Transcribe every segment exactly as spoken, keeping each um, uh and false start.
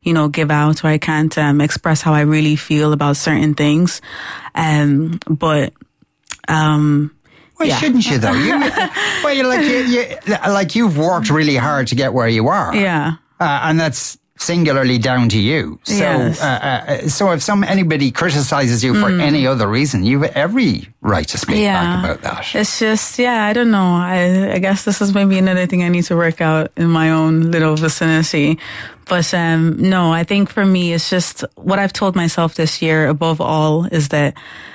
you know, give out, or I can't um, express how I really feel about certain things. Um, but, um, Why yeah. shouldn't you though? You, well, you're like, you, you, like you've worked really hard to get where you are. Yeah. Uh, and that's singularly down to you. So, Yes. uh, uh, so if some anybody criticizes you for mm. any other reason, you've every right to speak yeah. back about that. It's just, yeah, I don't know. I, I guess this is maybe another thing I need to work out in my own little vicinity. But um, no, I think for me, it's just what I've told myself this year above all is that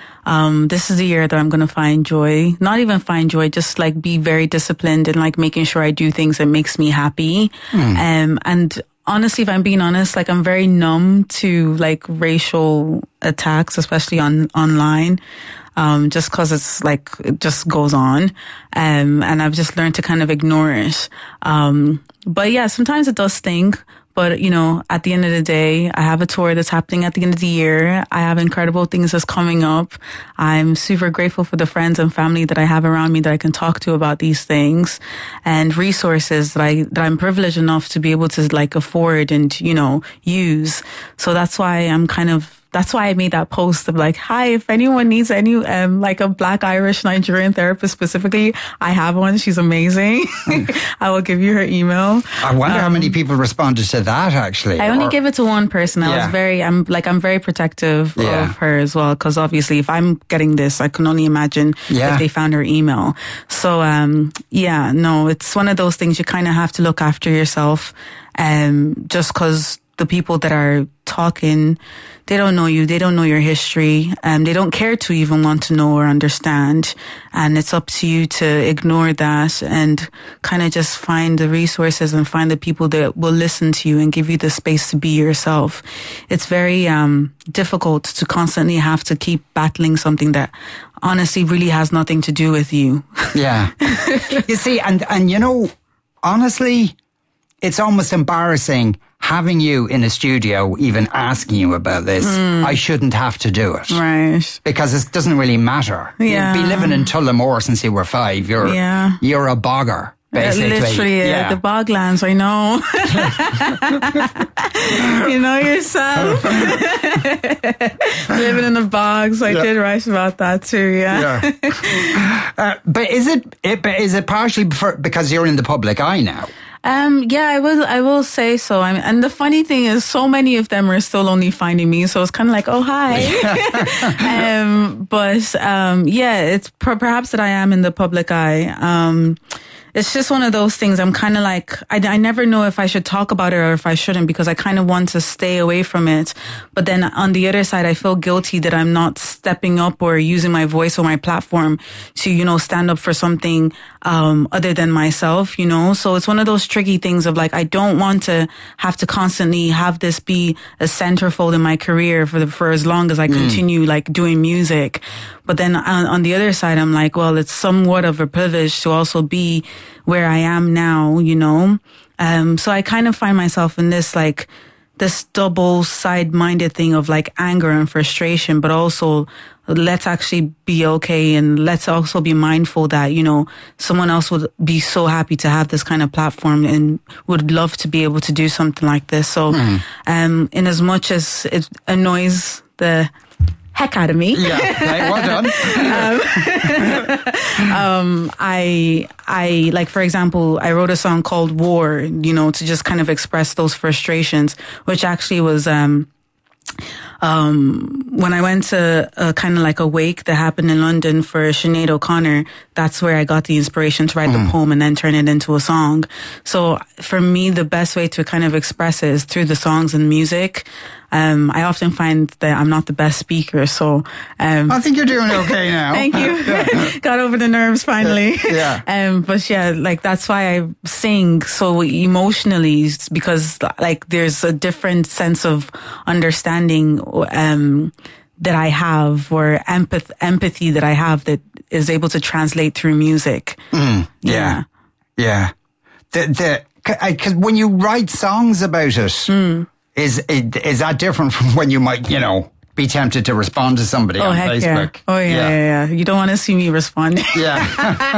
Um, this is the year that I'm going to find joy, not even find joy, just like be very disciplined and like making sure I do things that makes me happy. Mm. Um, and honestly, if I'm being honest, like I'm very numb to like racial attacks, especially on online. Um, just cause it's like, it just goes on. Um, and I've just learned to kind of ignore it. Um, but yeah, sometimes it does stink. But, you know, at the end of the day, I have a tour that's happening at the end of the year. I have incredible things that's coming up. I'm super grateful for the friends and family that I have around me that I can talk to about these things, and resources that I, that I'm privileged enough to be able to like afford and, you know, use. So that's why I'm kind of, that's why I made that post of like, hi, if anyone needs any, um, like a Black Irish Nigerian therapist specifically, I have one. She's amazing. I will give you her email. I wonder um, how many people responded to that actually. I only or, give it to one person. I yeah. was very, I'm like, I'm very protective yeah. of her as well. Cause obviously if I'm getting this, I can only imagine yeah. if they found her email. So, um, yeah, no, it's one of those things you kind of have to look after yourself. Um, just cause the people that are talking, they don't know you, they don't know your history, and um, they don't care to even want to know or understand. And it's up to you to ignore that and kind of just find the resources and find the people that will listen to you and give you the space to be yourself. It's very um difficult to constantly have to keep battling something that honestly really has nothing to do with you. Yeah. You see, and and you know, honestly, it's almost embarrassing having you in a studio, even asking you about this. Mm. I shouldn't have to do it. Right. Because it doesn't really matter. Yeah. You've been living in Tullamore since you were five. You're, yeah. you're a bogger, basically. Uh, literally, yeah. uh, the boglands, I know. You know yourself. Living in the bogs. I yeah. did write about that too, yeah. yeah. uh, but is it, it, is it partially for, because you're in the public eye now? Um, yeah, I will, I will say so. I mean, and the funny thing is so many of them are still only finding me. So it's kind of like, oh, hi. um, but, um, yeah, it's per- perhaps that I am in the public eye. Um, it's just one of those things. I'm kind of like, I, I never know if I should talk about it or if I shouldn't, because I kind of want to stay away from it. But then on the other side, I feel guilty that I'm not stepping up or using my voice or my platform to, you know, stand up for something, um, other than myself, you know? So it's one of those tricky things of like, I don't want to have to constantly have this be a centerfold in my career for the, for as long as I mm. continue like doing music. But then on, on the other side, I'm like, well, it's somewhat of a privilege to also be where I am now, you know? Um, so I kind of find myself in this, like, this double side-minded thing of like anger and frustration, but also let's actually be okay. And let's also be mindful that, you know, someone else would be so happy to have this kind of platform and would love to be able to do something like this. So, mm. um, in as much as it annoys the heck out of me. Yeah, right, well done. um, um, I, I, like, for example, I wrote a song called War, you know, to just kind of express those frustrations, which actually was, um, um, when I went to a kind of like a wake that happened in London for Sinead O'Connor, that's where I got the inspiration to write mm. the poem and then turn it into a song. So for me, the best way to kind of express it is through the songs and music. Um, I often find that I'm not the best speaker, so, um. I think you're doing okay now. Thank you. Yeah. Got over the nerves finally. Yeah. Um, but yeah, like, that's why I sing so emotionally, because like, there's a different sense of understanding, um, that I have, or empath- empathy that I have that is able to translate through music. Mm, yeah. Yeah. The, the, cause when you write songs about it, mm. Is is that different from when you might, you know, be tempted to respond to somebody oh, on heck Facebook? Yeah. Oh, yeah, yeah, yeah, yeah. You don't want to see me responding. Yeah.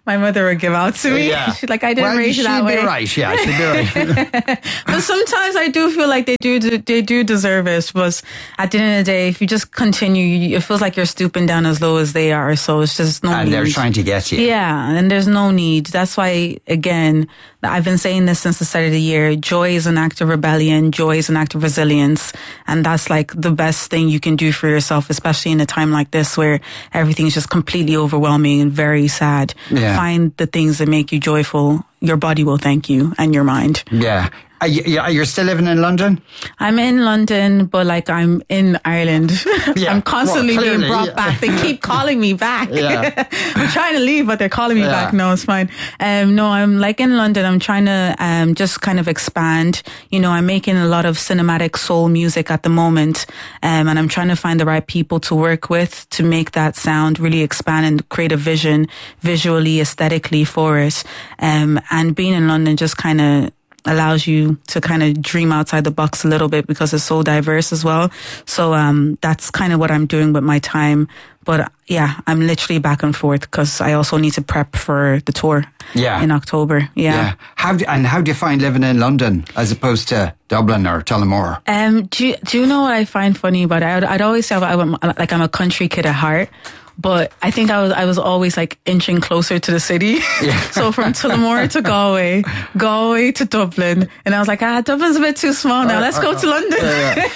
my mother would give out to me. Yeah. She's like, I didn't well, raise you that she'd way. be right. Yeah, she'd be right. But sometimes I do feel like they do, they do deserve it. But at the end of the day, if you just continue, it feels like you're stooping down as low as they are. So it's just no and need. they're trying to get you. Yeah, and there's no need. That's why, again, I've been saying this since the start of the year. Joy is an act of rebellion. Joy is an act of resilience. And that's like the best thing you can do for yourself, especially in a time like this where everything's just completely overwhelming and very sad. Yeah. Find the things that make you joyful. Your body will thank you, and your mind. Yeah. Are you, you're still living in London? I'm in London, but like I'm in Ireland. Yeah. I'm constantly Well, being clearly, brought yeah. back. They keep calling me back. Yeah. I'm trying to leave, but they're calling me Yeah. back. No, it's fine. Um, no, I'm like in London. I'm trying to um, just kind of expand. You know, I'm making a lot of cinematic soul music at the moment, um, and I'm trying to find the right people to work with to make that sound really expand and create a vision visually, aesthetically for it. Um, and being in London just kind of allows you to kind of dream outside the box a little bit because it's so diverse as well. So um, that's kind of what I'm doing with my time. But yeah, I'm literally back and forth because I also need to prep for the tour Yeah. in October. Yeah. Yeah. How do, and how do you find living in London as opposed to Dublin or Tullamore? Um, do you, do you know what I find funny about it? I'd, I'd always say I'm, like I'm a country kid at heart. But I think I was I was always like inching closer to the city. Yeah. So from Tullamore to Galway, Galway to Dublin. And I was like, ah, Dublin's a bit too small now. Let's go to London. Yeah,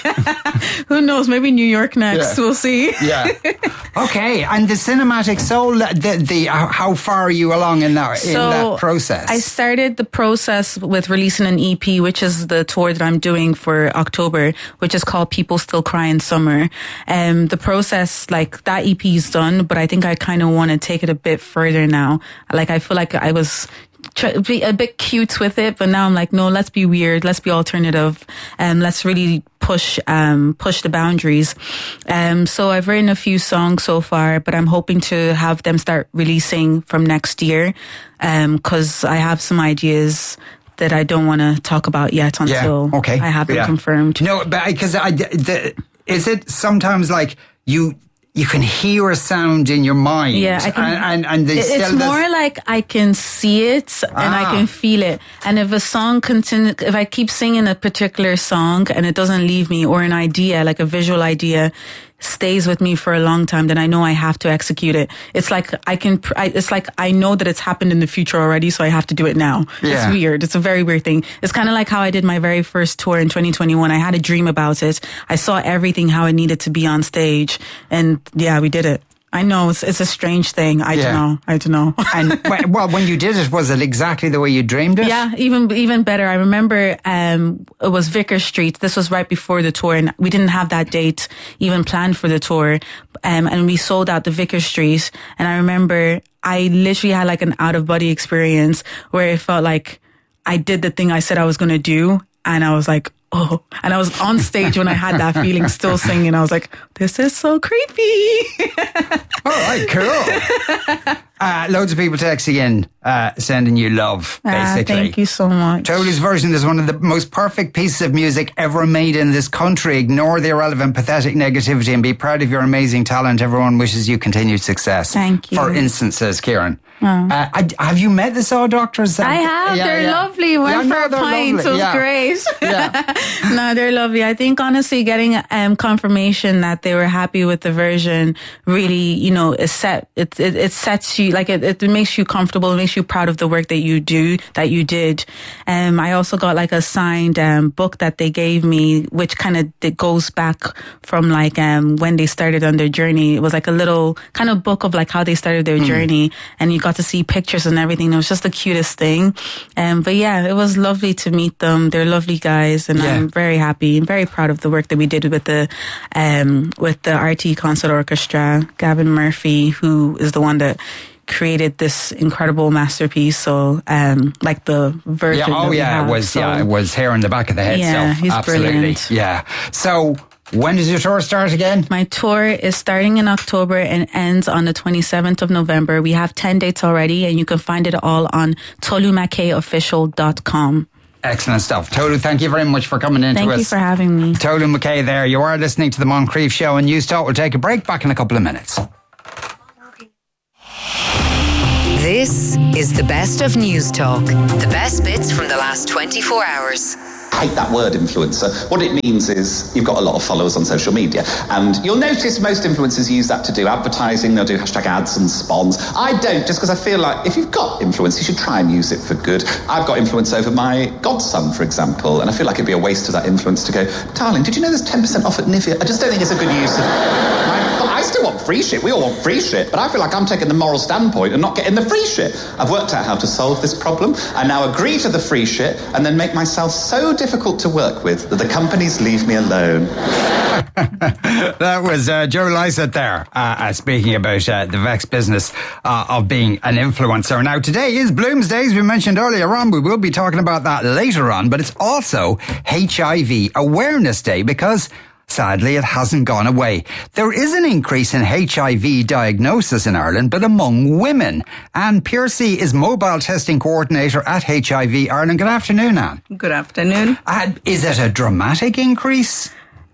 Who knows? Maybe New York next. Yeah. We'll see. Yeah. Okay. And the cinematic soul, the, the how far are you along in that in So that process? I started the process with releasing an E P, which is the tour that I'm doing for October, which is called People Still Cry in Summer. Um, the process, like that E P is done, but I think I kind of want to take it a bit further now. Like I feel like I was try to be a bit cute with it, but now I'm like, no, let's be weird, let's be alternative, and um, let's really push um push the boundaries. Um so I've written a few songs so far, but I'm hoping to have them start releasing from next year, um because I have some ideas that I don't want to talk about yet until yeah. Okay. I have them yeah. confirmed. No, but because I, the, is it sometimes like you you can hear a sound in your mind? Yeah, I can, and and, and they it's still more like I can see it and Ah. I can feel it. And if a song continue, if I keep singing a particular song and it doesn't leave me, or an idea, like a visual idea, stays with me for a long time, then I know I have to execute it. It's like I can, pr- I, it's like I know that it's happened in the future already, so I have to do it now. Yeah. It's weird. It's a very weird thing. It's kind of like how I did my very first tour in twenty twenty-one. I had a dream about it. I saw everything how it needed to be on stage, and yeah, we did it. I know it's it's a strange thing. I Yeah. don't know. I don't know. and well, when you did it, was it exactly the way you dreamed it? Yeah, even even better. I remember um, it was Vicar Street. This was right before the tour, and we didn't have that date even planned for the tour. Um, and we sold out the Vicar Street. And I remember I literally had like an out of body experience where it felt like I did the thing I said I was going to do, and I was like, oh. And I was on stage when I had that feeling, still singing. I was like, this is so creepy. All right, cool. uh, loads of people texting in, uh, sending you love, basically. Ah, thank you so much. Totali's version is one of the most perfect pieces of music ever made in this country. Ignore the irrelevant, pathetic negativity and be proud of your amazing talent. Everyone wishes you continued success. Thank you. For instance, says Kieran. Uh, I, have you met the Saw Doctors? I have. Yeah, they're yeah. lovely. Went Yeah, for no, a they're pint. lovely. It was Yeah. great. Yeah. No, they're lovely. I think honestly, getting um, confirmation that they were happy with the version really, you know, is set. It it, it sets you like it, it makes you comfortable. It makes you proud of the work that you do that you did. Um, I also got like a signed um, book that they gave me, which kind of goes back from like um when they started on their journey. It was like a little kind of book of like how they started their mm. journey, and you got to see pictures and everything. It was just the cutest thing. Um, but yeah, it was lovely to meet them. They're lovely guys, and Yeah. I'm very happy and very proud of the work that we did with the um, with the R T Concert Orchestra. Gavin Murphy, who is the one that created this incredible masterpiece. So, um, like the version. Yeah, oh that we yeah, have. it was So, yeah, it was hair in the back of the head Yeah, stuff. he's Absolutely. brilliant. Yeah. So when does your tour start again? My tour is starting in October and ends on the twenty-seventh of November. We have ten dates already, and you can find it all on tolu mackay official dot com. Excellent stuff. Tolu, thank you very much for coming in Thank to us. you for having me. Tolu McKay there. You are listening to the Moncrief Show and News Talk. We'll take a break. Back in a couple of minutes. This is the best of News Talk. The best bits from the last twenty-four hours. I hate that word influencer. What it means is you've got a lot of followers on social media, and you'll notice most influencers use that to do advertising. They'll do hashtag ads and spons. I don't, just because I feel like if you've got influence, you should try and use it for good. I've got influence over my godson, for example, and I feel like it'd be a waste of that influence to go, darling, did you know there's ten percent off at Nivea? I just don't think it's a good use of my... But I still want free shit. We all want free shit, but I feel like I'm taking the moral standpoint and not getting the free shit. I've worked out how to solve this problem. I now agree to the free shit and then make myself so difficult to work with that the companies leave me alone. That was uh, Joe Lycett there, uh, uh, speaking about uh, the vexed business uh, of being an influencer. Now, today is Bloomsday, as we mentioned earlier on. We will be talking about that later on, but it's also H I V Awareness Day because, sadly, it hasn't gone away. There is an increase in H I V diagnosis in Ireland, but among women. Anne Piercy is Mobile Testing Coordinator at H I V Ireland. Good afternoon, Anne. Good afternoon. Uh, is it a dramatic increase?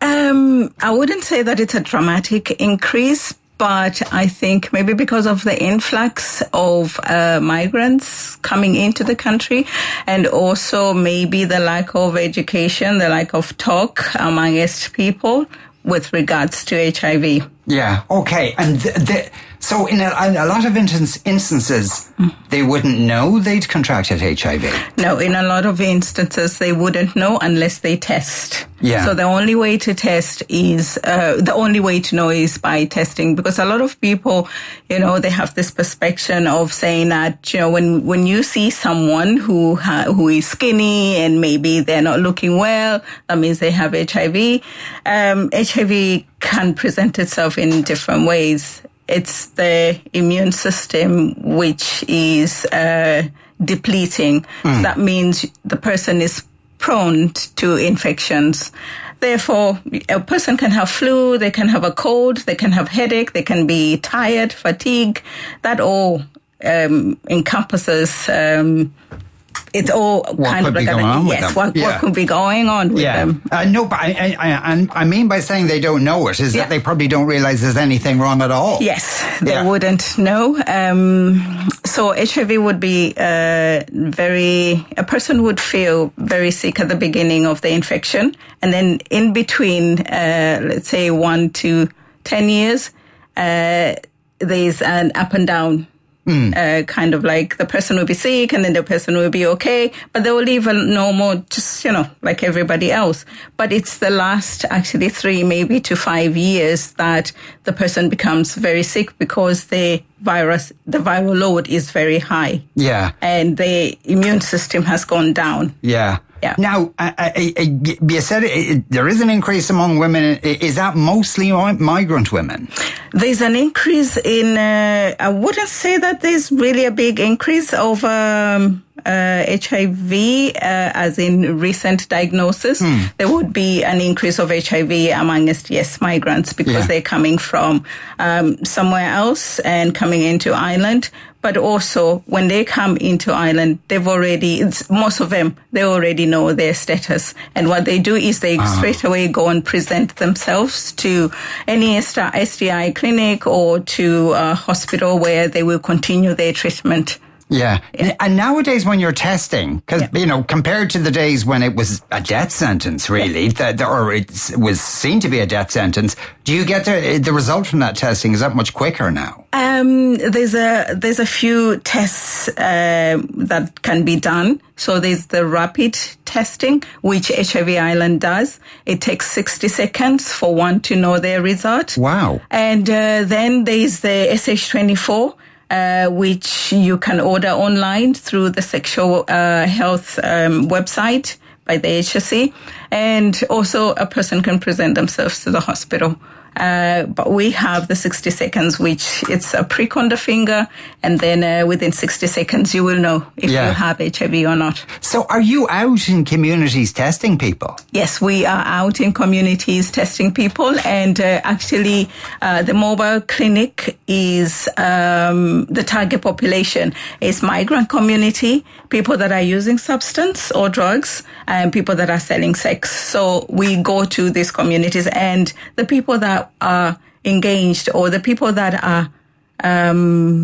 Um, I wouldn't say that it's a dramatic increase, but I think maybe because of the influx of uh, migrants coming into the country, and also maybe the lack of education, the lack of talk amongst people with regards to H I V. Yeah, okay. And the, the, so in a, a lot of instance, instances, mm. they wouldn't know they'd contracted H I V. No, in a lot of instances, they wouldn't know unless they test. Yeah. So the only way to test is, uh, the only way to know is by testing, because a lot of people, you know, they have this perception of saying that, you know, when, when you see someone who, ha- who is skinny and maybe they're not looking well, that means they have H I V. Um, H I V can present itself in different ways. It's the immune system which is uh, depleting. Mm. So that means the person is prone to infections. Therefore, a person can have flu, they can have a cold, they can have headache, they can be tired, fatigue. That all um, encompasses... Um, It's all what kind of like a, yes, what, yeah. what could be going on with yeah. them? Uh, no, but I, I, I, I mean by saying they don't know it is yeah. that they probably don't realize there's anything wrong at all. Yes, they yeah. wouldn't know. Um, so H I V would be uh, very. A person would feel very sick at the beginning of the infection, and then in between, uh, let's say one to ten years, uh, there's an up and down. Mm. Uh, kind of like the person will be sick and then the person will be okay, but they will live a normal, just, you know, like everybody else. But it's the last actually three, maybe to five years that the person becomes very sick because the virus, the viral load is very high. Yeah. And the immune system has gone down. Yeah. Yeah. Now, uh, uh, you said it, it, there is an increase among women. Is that mostly migrant women? There's an increase in, uh, I wouldn't say that there's really a big increase of um, uh, H I V, uh, as in recent diagnosis. Hmm. There would be an increase of H I V amongst, yes, migrants, because yeah. they're coming from um, somewhere else and coming into Ireland. But also, when they come into Ireland, they've already, it's, most of them, they already know their status. And what they do is they uh-huh. straight away go and present themselves to any S T I clinic or to a hospital where they will continue their treatment. Yeah. yeah. And nowadays when you're testing, because, yeah. you know, compared to the days when it was a death sentence, really, yeah. that, or it was seen to be a death sentence, do you get the, the result from that testing? Is that much quicker now? Um, there's a, there's a few tests, uh, that can be done. So there's the rapid testing, which H I V Ireland does. It takes sixty seconds for one to know their result. Wow. And, uh, then there's the S H twenty-four. Uh, which you can order online through the sexual uh, health um, website by the H S E. And also a person can present themselves to the hospital. Uh, but we have the sixty seconds, which it's a prick on the finger, and then uh, within sixty seconds you will know if yeah. you have H I V or not. So are you out in communities testing people? Yes, we are out in communities testing people, and uh, actually uh, the mobile clinic is, um, the target population is migrant community, people that are using substance or drugs, and people that are selling sex. So we go to these communities, and the people that are engaged or the people that are um,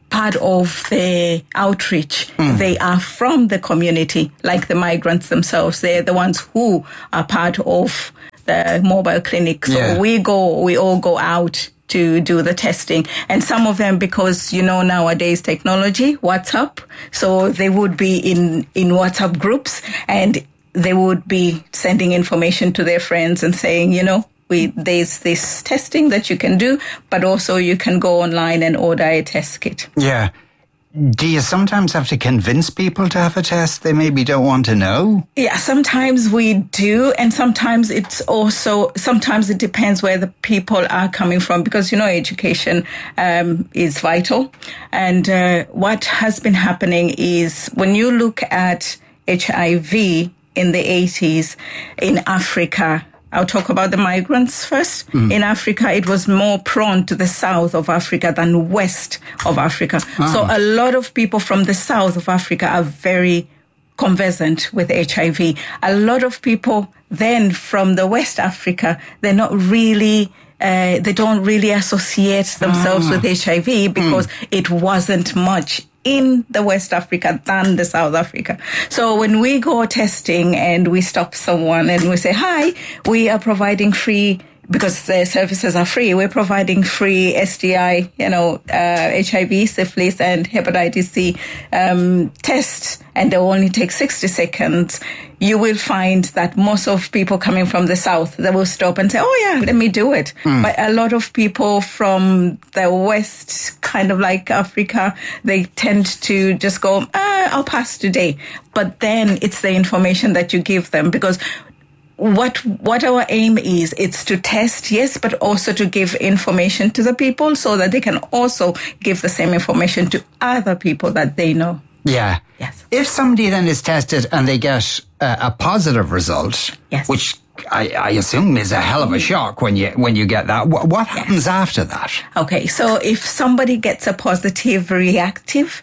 part of the outreach. Mm. They are from the community, like the migrants themselves. They're the ones who are part of the mobile clinic. So yeah. we go, we all go out to do the testing. And some of them, because, you know, nowadays technology, WhatsApp, so they would be in, in WhatsApp groups, and they would be sending information to their friends and saying, you know, We, there's this testing that you can do, but also you can go online and order a test kit. Yeah. Do you sometimes have to convince people to have a test they maybe don't want to know? Yeah, sometimes we do. And sometimes it's also, sometimes it depends where the people are coming from, because, you know, education um, is vital. And uh, what has been happening is when you look at H I V in the eighties in Africa, I'll talk about the migrants first. Mm. In Africa, it was more prone to the south of Africa than west of Africa. Ah. So a lot of people from the south of Africa are very conversant with H I V. A lot of people then from the West Africa, they're not really, uh, they don't really associate themselves ah. with H I V because mm. it wasn't much in the West Africa than the South Africa. So when we go testing and we stop someone and we say, hi, we are providing free, because the services are free, we're providing free S T I, you know, uh, H I V, syphilis and hepatitis C um, tests, and they only take sixty seconds. You will find that most of people coming from the south, they will stop and say, oh yeah, let me do it. Mm. But a lot of people from the west, kind of like Africa, they tend to just go, ah, I'll pass today. But then it's the information that you give them, because What what our aim is, it's to test, yes, but also to give information to the people so that they can also give the same information to other people that they know. Yeah. Yes. If somebody then is tested and they get uh, a positive result, yes. which I, I assume is a hell of a shock when you when you get that, what, what happens yes. after that? Okay, so if somebody gets a positive reactive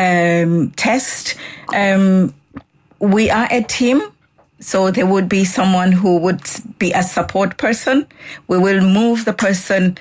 um, test, um, we are a team. So there would be someone who would be a support person. We will move the person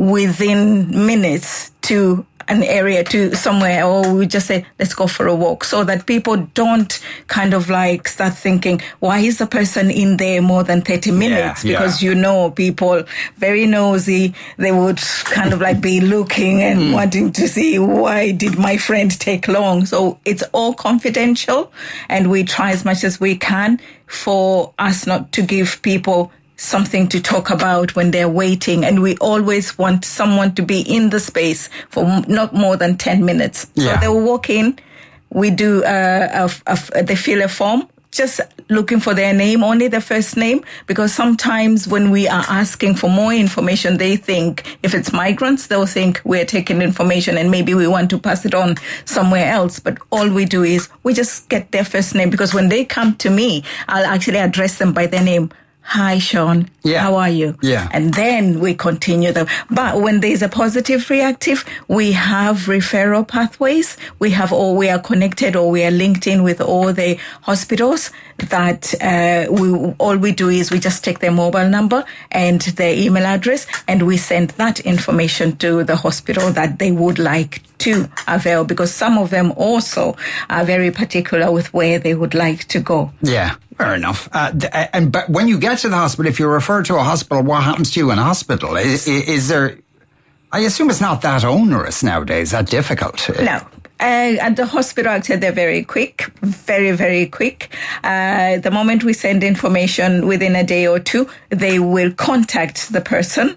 within minutes to an area, to somewhere, or we just say, let's go for a walk, so that people don't kind of like start thinking, why is the person in there more than thirty minutes? Yeah, because yeah. you know, people very nosy, they would kind of like be looking and mm. wanting to see, why did my friend take long? So it's all confidential, and we try as much as we can for us not to give people something to talk about when they're waiting. And we always want someone to be in the space for not more than ten minutes. Yeah. So they'll walk in, we do, uh, a, a, they fill a form, just looking for their name, only the first name, because sometimes when we are asking for more information, they think, if it's migrants, they'll think we're taking information and maybe we want to pass it on somewhere else. But all we do is we just get their first name, because when they come to me, I'll actually address them by their name. Hi, Sean. Yeah. How are you? Yeah. And then we continue them. But when there's a positive reactive, we have referral pathways. We have, or we are connected, or we are linked in with all the hospitals that uh, we all we do is we just take their mobile number and their email address, and we send that information to the hospital that they would like to avail, because some of them also are very particular with where they would like to go. Yeah. Fair enough. Uh, and but when you get to the hospital, if you're referred to a hospital, what happens to you in a hospital? Is, is there? I assume it's not that onerous nowadays, that difficult. No. Uh, at the hospital, actually, they're very quick, very, very quick. Uh, the moment we send information, within a day or two, they will contact the person.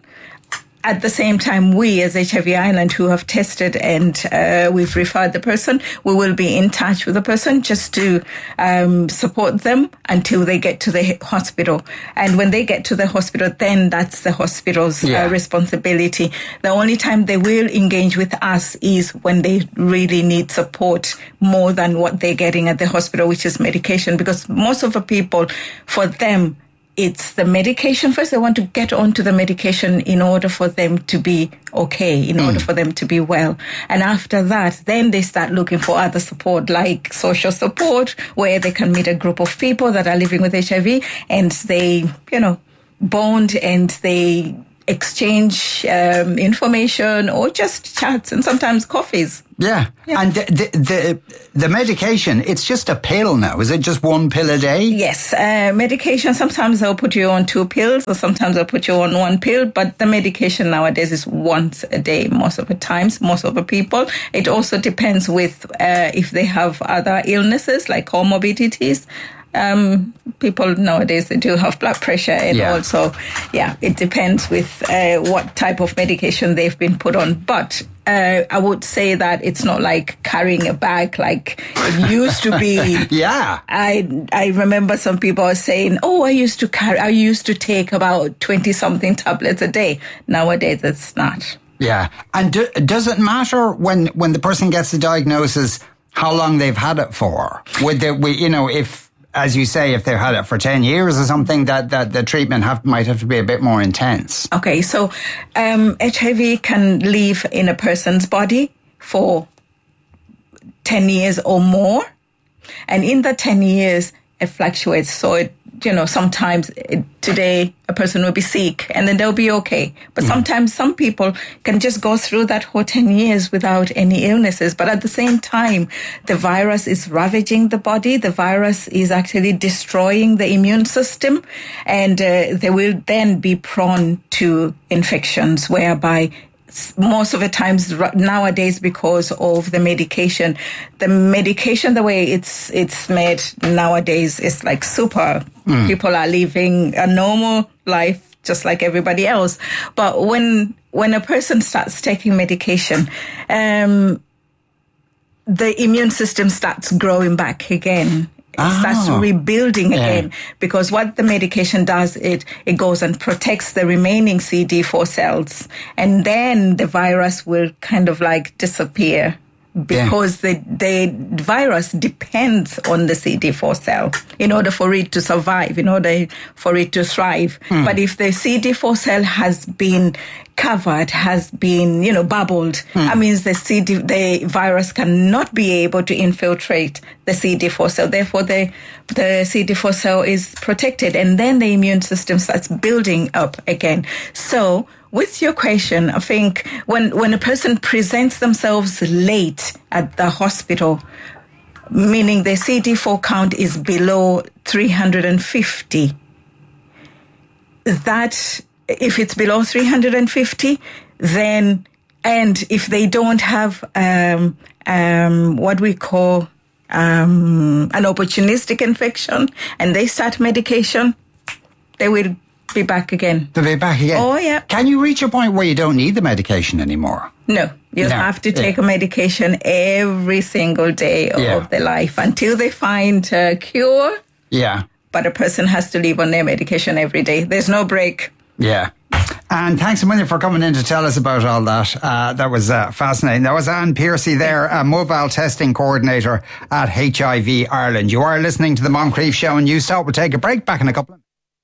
At the same time, we as H I V Ireland, who have tested and uh, we've referred the person, we will be in touch with the person just to um, support them until they get to the hospital. And when they get to the hospital, then that's the hospital's yeah. uh, responsibility. The only time they will engage with us is when they really need support more than what they're getting at the hospital, which is medication. Because most of the people, for them, it's the medication first. They want to get onto the medication in order for them to be okay, in mm. order for them to be well. And after that, then they start looking for other support, like social support, where they can meet a group of people that are living with H I V, and they, you know, bond and they exchange um, information or just chats and sometimes coffees. Yeah. Yeah. And the, the the the medication, it's just a pill now. Is it just one pill a day? Yes. Uh, medication, sometimes they'll put you on two pills or sometimes they'll put you on one pill, but the medication nowadays is once a day most of the times, most of the people. It also depends with uh, if they have other illnesses like comorbidities. Um, people nowadays, they do have blood pressure and Yeah. also, yeah, it depends with uh, what type of medication they've been put on. But uh, I would say that it's not like carrying a bag like it used to be. Yeah. I I remember some people saying, "Oh, I used to carry, I used to take about twenty something tablets a day." Nowadays, it's not. Yeah. And do, does it matter when when the person gets the diagnosis how long they've had it for? Would they, we, you know, if, as you say, if they've had it for ten years or something, that, that the treatment have, might have to be a bit more intense. Okay, so um, H I V can live in a person's body for ten years or more. And in the ten years, it fluctuates. So, it, you know, sometimes it, today a person will be sick and then they'll be okay. But mm. sometimes some people can just go through that whole ten years without any illnesses. But at the same time, the virus is ravaging the body. The virus is actually destroying the immune system. And uh, they will then be prone to infections, whereby most of the times nowadays, because of the medication, the medication, the way it's it's made nowadays is like super. Mm. People are living a normal life just like everybody else. But when when a person starts taking medication, um, the immune system starts growing back again. It oh. starts rebuilding again, yeah. because what the medication does, it it goes and protects the remaining C D four cells, and then the virus will kind of like disappear, because yeah. the the virus depends on the C D four cell in order for it to survive, in order for it to thrive. Hmm. But if the C D four cell has been covered, has been, you know, bubbled, hmm. that means the C D, the virus cannot be able to infiltrate the C D four cell. Therefore, the the C D four cell is protected, and then the immune system starts building up again. So, with your question, I think when when a person presents themselves late at the hospital, meaning the C D four count is below three hundred fifty, that if it's below three hundred fifty, then, and if they don't have um, um, what we call um, an opportunistic infection, and they start medication, they will be back again. They'll be back again? Oh, yeah. Can you reach a point where you don't need the medication anymore? No. You no. have to take yeah. a medication every single day yeah. of their life until they find a cure. Yeah. But a person has to live on their medication every day. There's no break. Yeah. And thanks a million for coming in to tell us about all that. Uh, that was uh, fascinating. That was Anne Piercy there, a mobile testing coordinator at H I V Ireland. You are listening to the Moncrief Show and News Talk. We'll take a break. Back in a couple of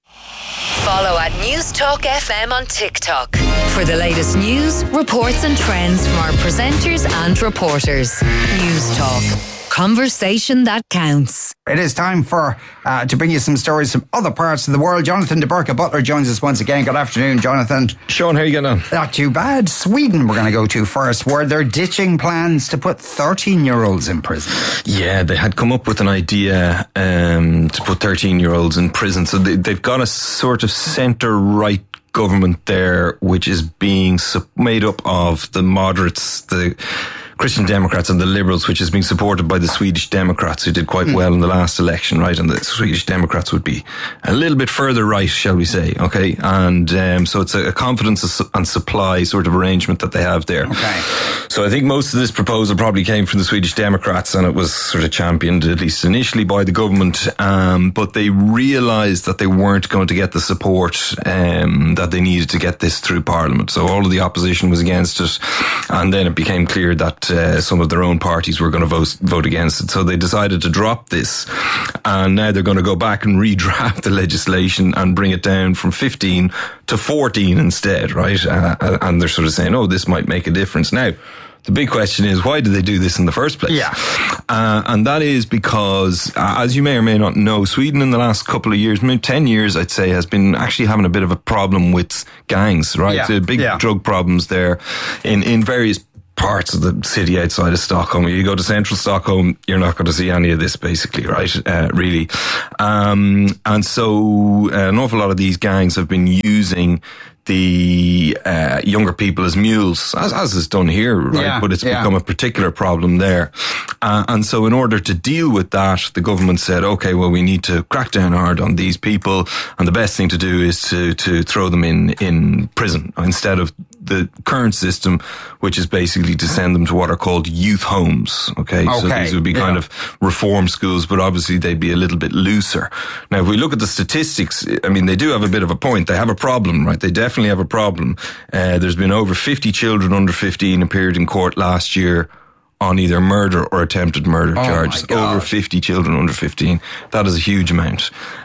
Follow at News Talk F M on TikTok for the latest news, reports and trends from our presenters and reporters. News Talk. Conversation that counts. It is time for uh, to bring you some stories from other parts of the world. Jonathan de Burke Butler joins us once again. Good afternoon, Jonathan. Sean, how are you getting on? Not too bad. Sweden we're going to go to first, where they're ditching plans to put thirteen-year-olds in prison. Yeah, they had come up with an idea um, to put thirteen-year-olds in prison. So they, they've got a sort of centre-right government there, which is being made up of the moderates, the Christian Democrats and the Liberals, which is being supported by the Swedish Democrats, who did quite mm. well in the last election, right? And the Swedish Democrats would be a little bit further right, shall we say, okay? And um, so it's a, a confidence and supply sort of arrangement that they have there. Okay. So I think most of this proposal probably came from the Swedish Democrats, and it was sort of championed, at least initially, by the government. Um, but they realised that they weren't going to get the support um, that they needed to get this through Parliament. So all of the opposition was against it, and then it became clear that Uh, some of their own parties were going to vote, vote against it. So they decided to drop this, and now they're going to go back and redraft the legislation and bring it down from fifteen to fourteen instead, right? Uh, and they're sort of saying, oh, this might make a difference. Now, the big question is, why did they do this in the first place? Yeah. Uh, and that is because, uh, as you may or may not know, Sweden in the last couple of years, maybe ten years, I'd say, has been actually having a bit of a problem with gangs, right? Yeah. So big Yeah. drug problems there in, in various parts of the city outside of Stockholm. You go to central Stockholm, you're not going to see any of this, basically, right? Uh, really. Um, and so uh, an awful lot of these gangs have been using the uh, younger people as mules, as, as is done here, right? Yeah, but it's yeah. become a particular problem there. Uh, and so in order to deal with that, the government said, okay, well, we need to crack down hard on these people, and the best thing to do is to, to throw them in, in prison instead of the current system, which is basically to send them to what are called youth homes. Okay. Okay. So these would be kind Yeah. of reform schools, but obviously they'd be a little bit looser. Now, if we look at the statistics, I mean, they do have a bit of a point. They have a problem, right? They definitely have a problem. Uh, there's been over fifty children under fifteen appeared in court last year on either murder or attempted murder Oh, charges. my God. Over fifty children under fifteen. That is a huge amount.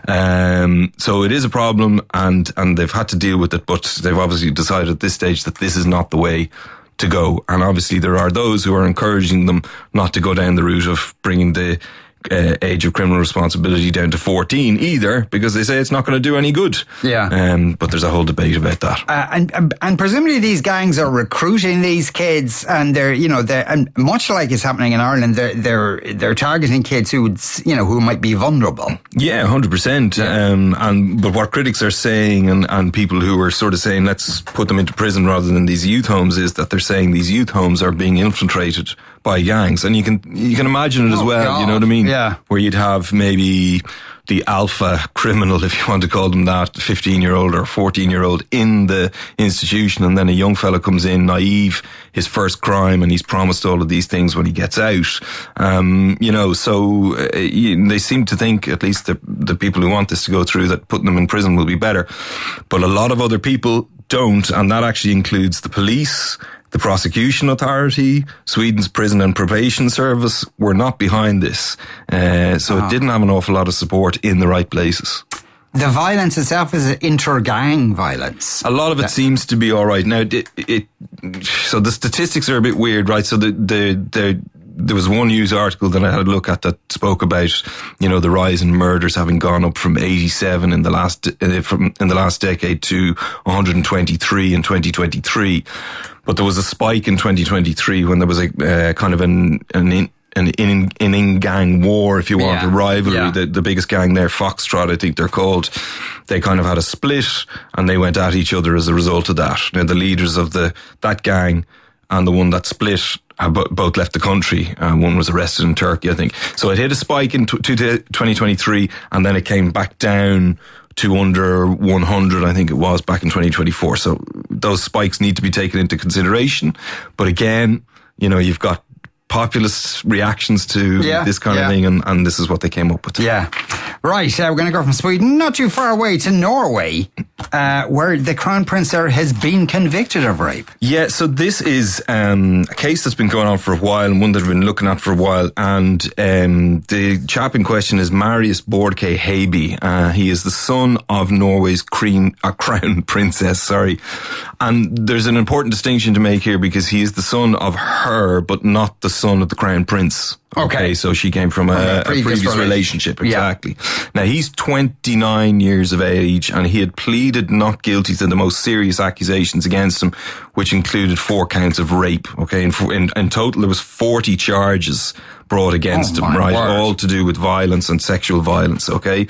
Um, so it is a problem, and, and they've had to deal with it, but they've obviously decided at this stage that this is not the way to go. And obviously there are those who are encouraging them not to go down the route of bringing the uh, age of criminal responsibility down to fourteen either, because they say it's not going to do any good. Yeah. Um, but there's a whole debate about that. Uh, and, and and presumably these gangs are recruiting these kids, and they're you know they're and much like is happening in Ireland, they're they're they're targeting kids who would you know who might be vulnerable. Yeah, one hundred percent. Um, and but what critics are saying, and, and people who are sort of saying let's put them into prison rather than these youth homes, is that they're saying these youth homes are being infiltrated by gangs, and you can you can imagine it as Oh, well. God. You know what I mean? Yeah. Where you'd have maybe the alpha criminal, if you want to call them that, fifteen year old or fourteen year old in the institution, and then a young fella comes in naive, his first crime, and he's promised all of these things when he gets out. Um, you know, so uh, you, they seem to think, at least the, the people who want this to go through, that putting them in prison will be better. But a lot of other people don't, and that actually includes the police, the prosecution authority, Sweden's prison and probation service were not behind this. Uh, so Oh. it didn't have an awful lot of support in the right places. The violence itself is inter-gang violence. A lot of it seems to be all right. Now, it, it, so the statistics are a bit weird, right? So the, the, the, there was one news article that I had a look at that spoke about, you know, the rise in murders having gone up from eighty-seven in the last, uh, from, in the last decade to one hundred twenty-three in twenty twenty-three. But there was a spike in twenty twenty-three when there was a uh, kind of an, an in, an in, an in-gang war, if you want, Yeah. a rivalry. Yeah. The, the biggest gang there, Foxtrot, I think they're called. They kind of had a split, and they went at each other as a result of that. Now, the leaders of the that gang and the one that split have bo- both left the country. Uh, one was arrested in Turkey, I think. So it hit a spike in t- t- twenty twenty-three, and then it came back down to under one hundred, I think it was, back in twenty twenty-four. So those spikes need to be taken into consideration. But again, you know, you've got populist reactions to Yeah, this kind yeah. of thing, and, and this is what they came up with. Yeah. Right, uh, we're going to go from Sweden, not too far away, to Norway, uh, where the Crown Prince there has been convicted of rape. Yeah, so this is um, a case that's been going on for a while, and one that I've been looking at for a while. And um, the chap in question is Marius Bordke Haby. Uh, he is the son of Norway's cream, uh, Crown Princess, sorry. And there's an important distinction to make here, because he is the son of her, but not the son of the Crown Prince. Okay. So she came from, From a, a a previous previous, relationship. relationship. Exactly. Now, he's twenty-nine years of age, and he had pleaded not guilty to the most serious accusations against him, which included four counts of rape. Okay. In, in, in total, there was forty charges brought against Oh, him, my right? word. All to do with violence and sexual violence. Okay.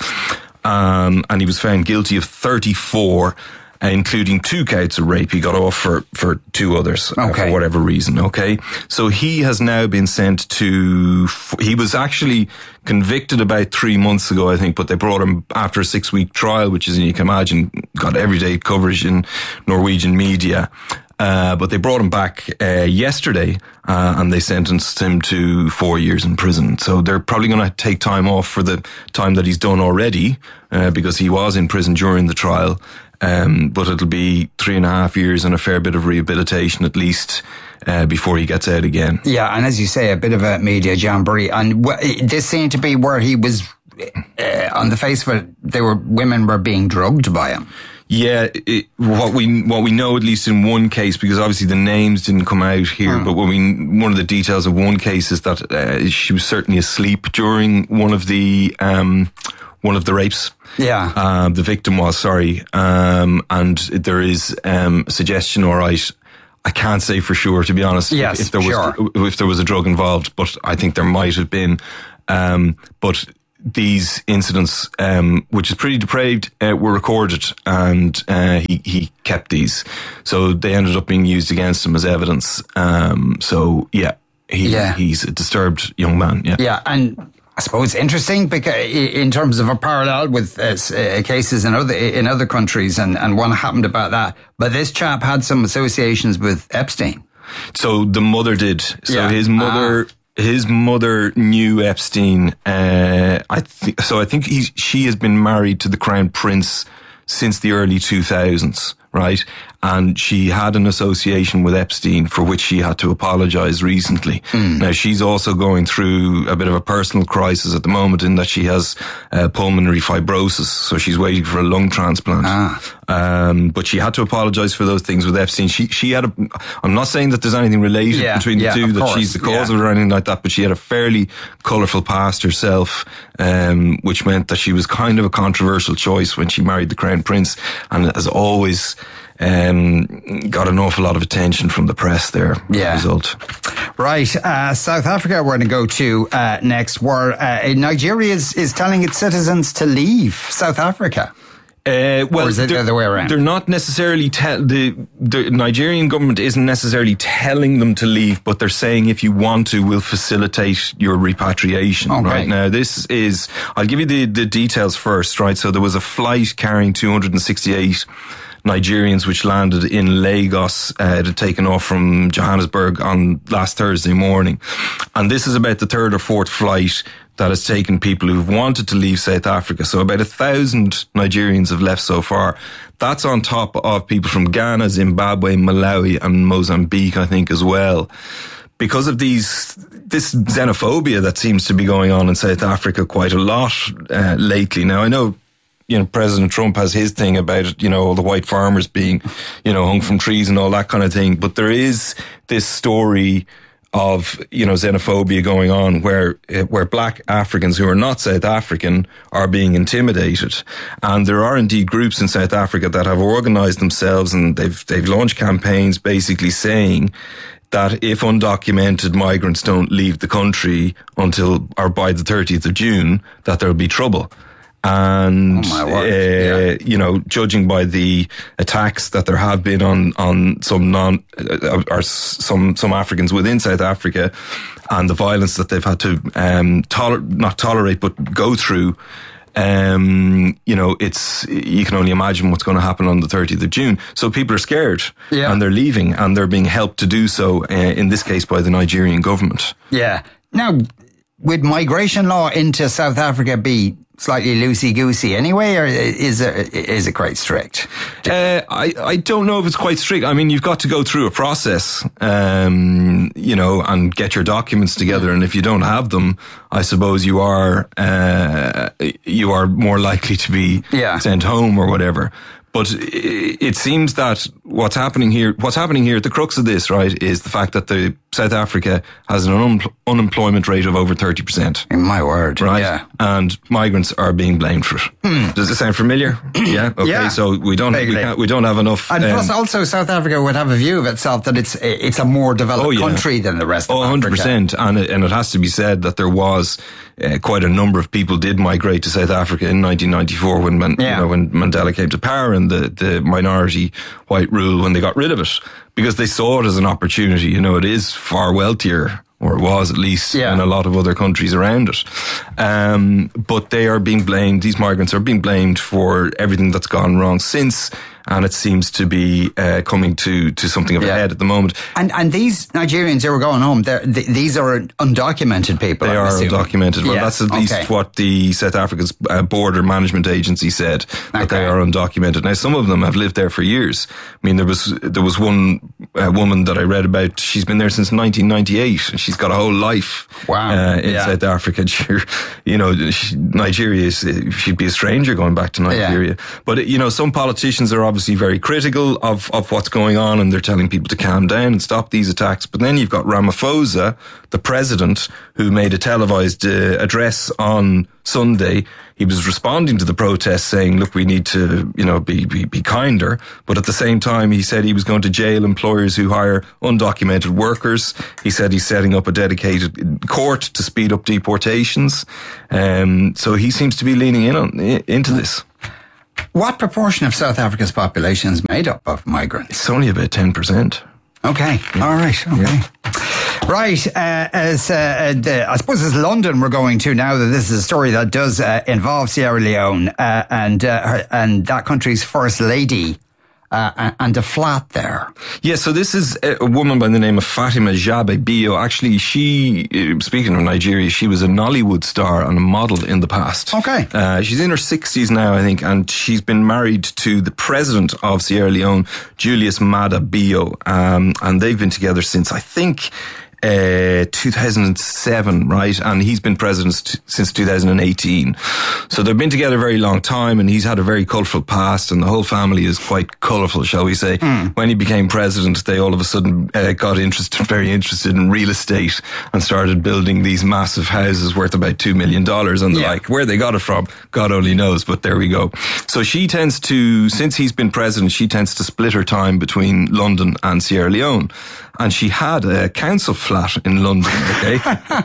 Um, and he was found guilty of thirty-four, uh, including two counts of rape. He got off for, for two others uh, Okay. for whatever reason. Okay. So he has now been sent to, he was actually convicted about three months ago, I think, but they brought him after a six week trial, which is, you can imagine, got everyday coverage in Norwegian media. Uh, but they brought him back, uh, yesterday, uh, and they sentenced him to four years in prison. So they're probably going to take time off for the time that he's done already, uh, because he was in prison during the trial. Um, but it'll be three and a half years and a fair bit of rehabilitation at least, uh, before he gets out again. Yeah, and as you say, a bit of a media jamboree. And w- this seemed to be where he was, uh, on the face of it, they were, women were being drugged by him. Yeah, it, what we what we know, at least in one case, because obviously the names didn't come out here, mm. but what we one of the details of one case is that uh, she was certainly asleep during one of the um, one of the rapes. Yeah, uh, the victim was sorry, um, and there is um, a suggestion. All right, I can't say for sure, to be honest. Yes, if there was sure. if there was a drug involved, but I think there might have been. Um, but these incidents, um, which is pretty depraved, uh, were recorded, and uh, he he kept these, so they ended up being used against him as evidence. Um, so yeah, he yeah. he's a disturbed young man. Yeah, yeah, and I suppose interesting because in terms of a parallel with uh, cases in other in other countries, and and one happened about that, but this chap had some associations with Epstein. So the mother did. So yeah. his mother. Ah. His mother knew Epstein. Uh, I think so. I think he, she has been married to the Crown Prince since the early two thousands, right? And she had an association with Epstein for which she had to apologize recently. Mm. Now, she's also going through a bit of a personal crisis at the moment in that she has uh, pulmonary fibrosis, so she's waiting for a lung transplant. Ah. Um, but she had to apologize for those things with Epstein. She, she had a, I'm not saying that there's anything related yeah, between the yeah, two, that course. she's the cause yeah. of it or anything like that, but she had a fairly colourful past herself, um, which meant that she was kind of a controversial choice when she married the Crown Prince, and has always um, got an awful lot of attention from the press there yeah. as a result. Right. Uh, South Africa we're going to go to uh, next, where uh, Nigeria is, is telling its citizens to leave South Africa. Uh, well, or is it the other way around? They're not necessarily te- the the Nigerian government isn't necessarily telling them to leave, but they're saying if you want to, we'll facilitate your repatriation. Okay. Right now, this is I'll give you the the details first. Right, so there was a flight carrying two hundred sixty-eight Nigerians which landed in Lagos. Uh, it had taken off from Johannesburg on last Thursday morning, and this is about the third or fourth flight that has taken people who've wanted to leave South Africa. So about a thousand Nigerians have left so far. That's on top of people from Ghana, Zimbabwe, Malawi and Mozambique, I think, as well. Because of these, this xenophobia that seems to be going on in South Africa quite a lot uh, lately. Now, I know, you know, President Trump has his thing about, you know, all the white farmers being, you know, hung from trees and all that kind of thing. But there is this story of, you know, xenophobia going on where where black Africans who are not South African are being intimidated. And there are indeed groups in South Africa that have organised themselves, and they've they've launched campaigns basically saying that if undocumented migrants don't leave the country until or by the thirtieth of June, that there'll be trouble. And, oh my word. Uh, yeah. you know, judging by the attacks that there have been on, on some non, uh, or some, some Africans within South Africa, and the violence that they've had to, um, toler- not tolerate, but go through, um, you know, it's, you can only imagine what's going to happen on the thirtieth of June. So people are scared, yeah. and they're leaving, and they're being helped to do so, uh, in this case by the Nigerian government. Yeah. Now, would migration law into South Africa be slightly loosey-goosey anyway, or is it, is it quite strict? Uh, I, I don't know if it's quite strict. I mean, you've got to go through a process, um, you know, and get your documents together. And if you don't have them, I suppose you are, uh, you are more likely to be yeah. sent home or whatever. But it seems that what's happening here, what's happening here, the crux of this, right, is the fact that the South Africa has an un- unemployment rate of over thirty percent. In my word. Right. Yeah. And migrants are being blamed for it. Mm. Does it sound familiar? yeah. Okay. Yeah. So we don't, we, can't, we don't have enough. And um, plus also South Africa would have a view of itself that it's, it's a more developed oh, yeah. country than the rest of oh, Africa. one hundred percent. And it, and it has to be said that there was uh, quite a number of people did migrate to South Africa in nineteen ninety-four when, Man, yeah. you know, when Mandela came to power, and the, the minority white rule when they got rid of it, because they saw it as an opportunity. You know, it is far wealthier, or it was at least, yeah. in a lot of other countries around it. Um, but they are being blamed, these migrants are being blamed for everything that's gone wrong since, and it seems to be uh, coming to, to something of a yeah. head at the moment. And and these Nigerians who are going home, th- these are undocumented people. They I'm are assuming. undocumented. Well, yeah. that's at least okay. what the South Africa's uh, Border Management Agency said, that okay. they are undocumented. Now, some of them have lived there for years. I mean, there was there was one uh, woman that I read about, she's been there since nineteen ninety-eight, and she's got a whole life Wow. uh, in Yeah. South Africa. She, you know, she, Nigeria is, she'd be a stranger going back to Nigeria. Yeah. But, you know, some politicians are obviously very critical of, of what's going on, and they're telling people to calm down and stop these attacks. But then you've got Ramaphosa, the president, who made a televised uh, address on Sunday. He was responding to the protests saying, look, we need to, you know, be, be, be kinder. But at the same time, he said he was going to jail employers who hire undocumented workers. He said he's setting up a dedicated court to speed up deportations. Um, so he seems to be leaning in on, into this. What proportion of South Africa's population is made up of migrants? It's only about ten percent. Okay. All right. Okay. Yeah. Right. Uh, as uh, the, I suppose it's London we're going to now. That this is a story that does uh, involve Sierra Leone uh, and uh, her, and that country's first lady. Uh, and a flat there. Yeah, so this is a woman by the name of Fatima Jabe Bio. Actually, she, speaking of Nigeria, she was a Nollywood star and a model in the past. Okay. Uh, she's in her sixties now, I think, and she's been married to the president of Sierra Leone, Julius Maada Bio. Um, and they've been together since, I think, Uh, two thousand seven, right? And he's been president t- since two thousand eighteen. So they've been together a very long time, and he's had a very colourful past, and the whole family is quite colourful, shall we say. Mm. When he became president, they all of a sudden uh, got interested, very interested in real estate, and started building these massive houses worth about two million dollars and the yeah. like. Where they got it from, God only knows, but there we go. So she tends to, since he's been president, she tends to split her time between London and Sierra Leone. And she had a council flat in London, okay?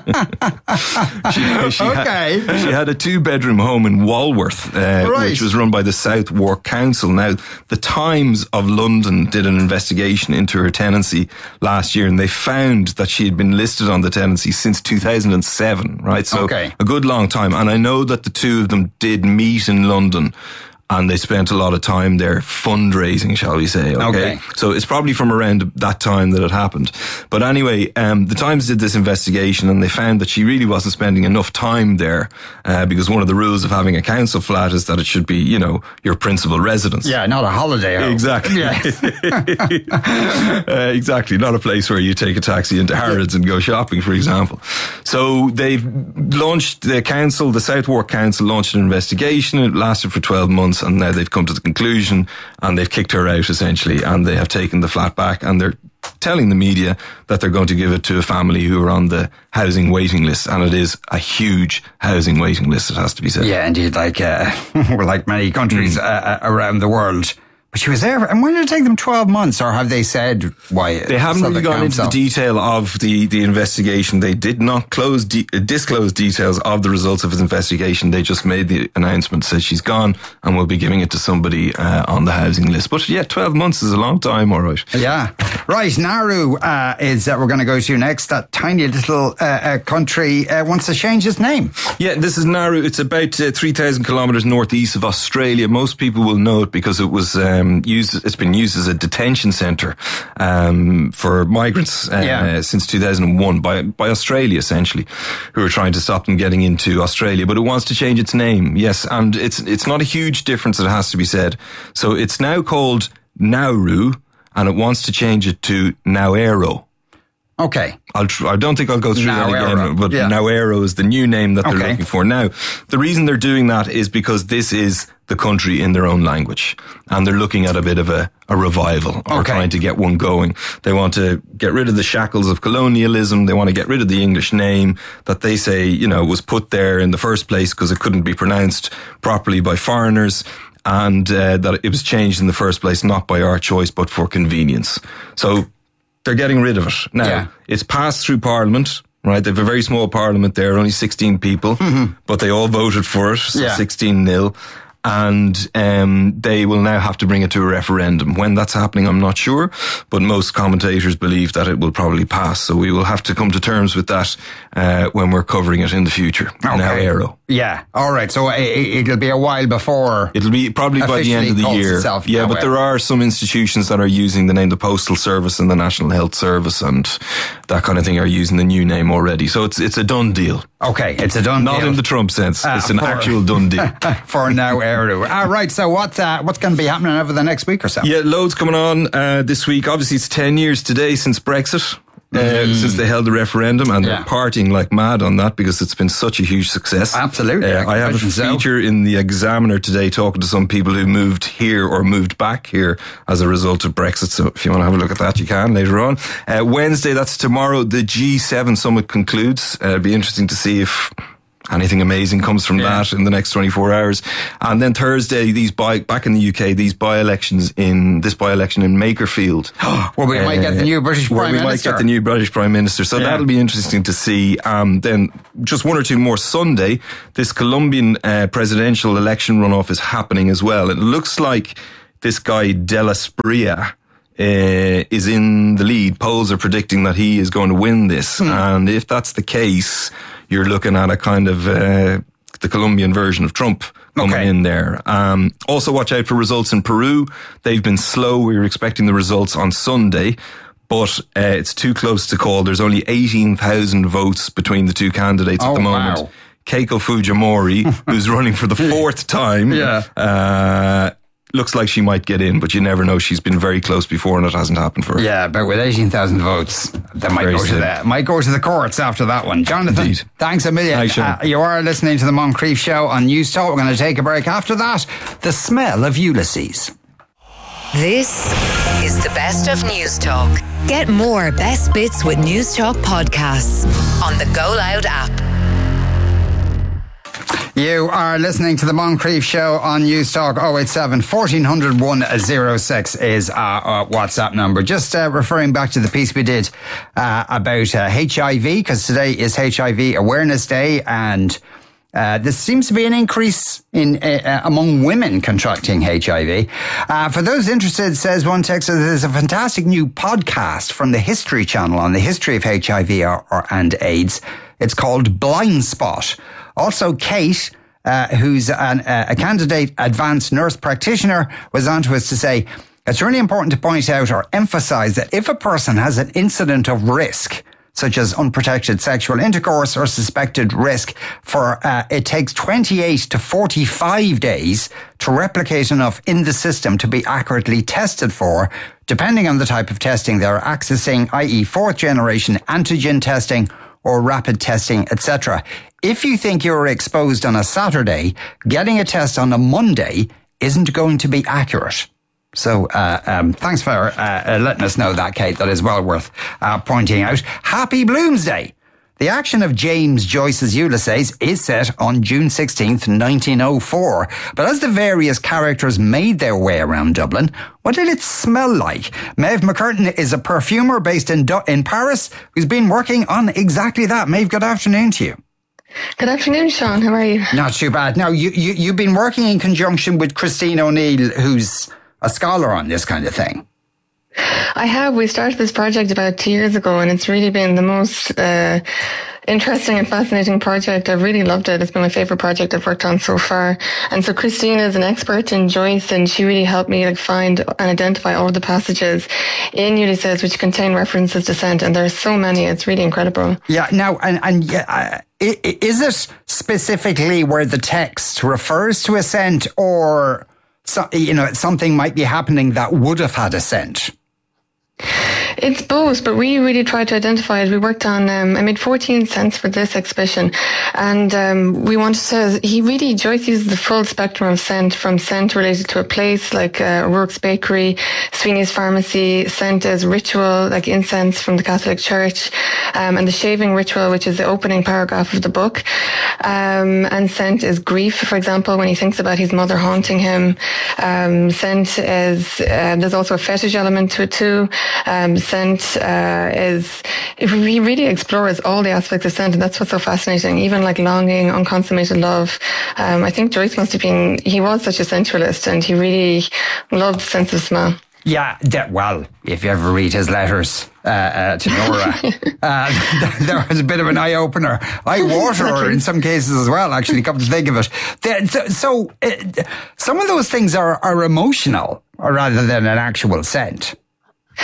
she, she okay. Had, she had a two-bedroom home in Walworth, uh, right. which was run by the South Wark Council. Now, the Times of London did an investigation into her tenancy last year, and they found that she had been listed on the tenancy since two thousand seven, right? So okay. a good long time. And I know that the two of them did meet in London, and they spent a lot of time there fundraising, shall we say. Okay? okay. So it's probably from around that time that it happened. But anyway, um, the Times did this investigation, and they found that she really wasn't spending enough time there, uh, because one of the rules of having a council flat is that it should be, you know, your principal residence. Yeah, not a holiday home. Exactly. Yeah. uh, exactly. Not a place where you take a taxi into Harrods and go shopping, for example. So they've launched, the council, the South Wark Council launched an investigation. It lasted for twelve months. And now they've come to the conclusion, and they've kicked her out essentially, and they have taken the flat back, and they're telling the media that they're going to give it to a family who are on the housing waiting list, and it is a huge housing waiting list, it has to be said. Yeah, indeed, like uh, we're like many countries mm. uh, around the world. But she was there, and when did it take them twelve months, or have they said why? They haven't really gone into the detail of the, the investigation. They did not close de- disclose details of the results of his investigation. They just made the announcement, said she's gone, and we'll be giving it to somebody uh, on the housing list. But yeah, twelve months is a long time, all right. Yeah. Right, Nauru uh, is that uh, we're going to go to next. That tiny little uh, uh, country uh, wants to change its name. Yeah, this is Nauru. It's about uh, three thousand kilometres northeast of Australia. Most people will know it because it was... Um, Um, used, it's been used as a detention centre um, for migrants uh, yeah. since two thousand one by by Australia, essentially, who are trying to stop them getting into Australia. But it wants to change its name, yes, and it's it's not a huge difference, it has to be said. So it's now called Nauru, and it wants to change it to Nauero. Okay. I'll tr- I don't think I'll go through Nauero. that again, but yeah. Nauero is the new name that they're okay. looking for. Now, the reason they're doing that is because this is the country in their own language, and they're looking at a bit of a, a revival, or okay. trying to get one going. They want to get rid of the shackles of colonialism. They want to get rid of the English name that they say, you know, was put there in the first place because it couldn't be pronounced properly by foreigners. And uh, that it was changed in the first place, not by our choice, but for convenience. So they're getting rid of it. Now, yeah. it's passed through Parliament, right? They have a very small Parliament there, only sixteen people, mm-hmm. but they all voted for it, so yeah. sixteen nil. And um, they will now have to bring it to a referendum. When that's happening, I'm not sure, but most commentators believe that it will probably pass. So we will have to come to terms with that uh, when we're covering it in the future. Okay. Nauero. Yeah. All right. So it, it'll be a while before. It'll be probably by the end of the year. Yeah, but there are some institutions that are using the name, the Postal Service and the National Health Service and that kind of thing are using the new name already. So it's it's a done deal. Okay, it's a done Not deal. in the Trump sense. Uh, it's an for- actual done deal. For now, Eru. All right, so what, uh, what's going to be happening over the next week or so? Yeah, loads coming on uh, this week. Obviously, it's ten years today since Brexit. Uh, Mm. Since they held the referendum, and Yeah. they're partying like mad on that because it's been such a huge success. Absolutely, I Uh, can I have a imagine so. feature in the Examiner today talking to some people who moved here or moved back here as a result of Brexit. So if you want to have a look at that, you can later on. Uh, Wednesday, that's tomorrow, the G seven summit concludes. Uh, it'll be interesting to see if anything amazing comes from Yeah. that in the next twenty-four hours. And then Thursday, these by, back in the U K, these by-elections in, this by-election in Makerfield. Where we might get the new British where Prime we Minister. might get the new British Prime Minister. So Yeah. that'll be interesting to see. Um, then just one or two more Sunday, this Colombian uh, presidential election runoff is happening as well. It looks like this guy Dela Spria uh, is in the lead. Polls are predicting that he is going to win this. Hmm. And if that's the case, you're looking at a kind of uh, the Colombian version of Trump coming Okay. in there. Um, also watch out for results in Peru. They've been slow. We were expecting the results on Sunday, but uh, it's too close to call. There's only eighteen thousand votes between the two candidates Oh, at the moment. wow. Keiko Fujimori, who's running for the fourth time, Yeah. uh, looks like she might get in, but you never know. She's been very close before and it hasn't happened for her. Yeah, but with eighteen thousand votes, that might Very go, to slim. the, might go to the courts after that one. Jonathan, Indeed. thanks a million. Thanks, Sean. Uh, you are listening to the Moncrief Show on News Talk. We're going to take a break. After that, the smell of Ulysses. This is the best of News Talk. Get more best bits with News Talk podcasts on the Go Loud app. You are listening to the Moncrief Show on News Talk. oh eight seven, fourteen hundred, one oh six is our uh, WhatsApp number. Just uh, referring back to the piece we did uh, about uh, H I V, because today is H I V Awareness Day, and uh, there seems to be an increase in uh, among women contracting H I V. Uh, for those interested, says one texter, there's a fantastic new podcast from the History Channel on the history of H I V or, or, and AIDS. It's called Blind Spot. Also, Kate, uh, who's an, uh, a candidate advanced nurse practitioner, was on to us to say, it's really important to point out or emphasize that if a person has an incident of risk, such as unprotected sexual intercourse or suspected risk, for uh, it takes twenty-eight to forty-five days to replicate enough in the system to be accurately tested for, depending on the type of testing they're accessing, that is fourth generation antigen testing or rapid testing, et cetera. If you think you're exposed on a Saturday, getting a test on a Monday isn't going to be accurate. So uh, um, thanks for uh, uh, letting us know that, Kate. That is well worth uh, pointing out. Happy Bloomsday! The action of James Joyce's Ulysses is set on June sixteenth, nineteen oh four. But as the various characters made their way around Dublin, what did it smell like? Maeve McCurtain is a perfumer based in Du- in Paris who's been working on exactly that. Maeve, good afternoon to you. Good afternoon, Sean. How are you? Not too bad. Now, you, you, you've been working in conjunction with Christine O'Neill, who's a scholar on this kind of thing. I have. We started this project about two years ago, and it's really been the most uh, interesting and fascinating project. I've really loved it. It's been my favorite project I've worked on so far. And so Christine is an expert in Joyce, and she really helped me like find and identify all the passages in Ulysses which contain references to scent, and there are so many. It's really incredible. Yeah. Now, and and yeah, uh, is it specifically where the text refers to a scent, or so, you know, something might be happening that would have had a scent? It's both, but we really tried to identify it. We worked on, um, I made fourteen scents for this exhibition, and um, we wanted to, he really, Joyce uses the full spectrum of scent, from scent related to a place like uh, O'Rourke's Bakery, Sweeney's Pharmacy, scent as ritual, like incense from the Catholic Church, um, and the shaving ritual, which is the opening paragraph of the book. Um, and scent is grief, for example, when he thinks about his mother haunting him. Um, scent is, uh, there's also a fetish element to it too. Um, scent uh, is, he really explores all the aspects of scent, and that's what's so fascinating. Even like longing, unconsummated love. Um, I think Joyce must have been, he was such a sensualist, and he really loved the sense of smell. Yeah, that, well, if you ever read his letters uh, uh, to Nora, uh, there was a bit of an eye-opener. Eye-waterer in some cases as well, actually, come to think of it. The, so so uh, some of those things are, are emotional rather than an actual scent.